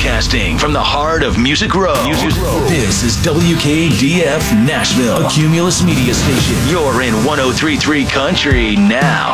Broadcasting from the heart of Music Row. This is WKDF Nashville, a Cumulus media station. You're in 103.3 Country now.